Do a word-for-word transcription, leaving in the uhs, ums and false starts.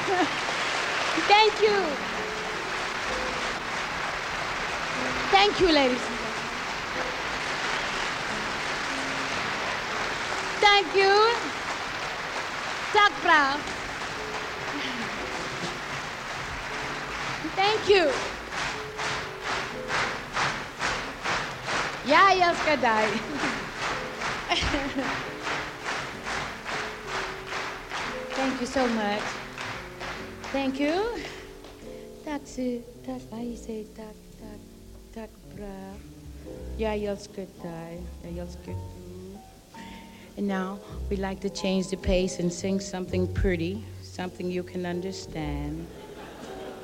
Thank you. Thank you, ladies and gentlemen. Thank you. Tak brav. Thank you. Jeg elsker dig. Thank you so much. Thank you. Tak, tak, how you say tak, tak, tak brav. Jeg elsker dig. Jeg elsker du. And now we'd like to change the pace and sing something pretty, something you can understand.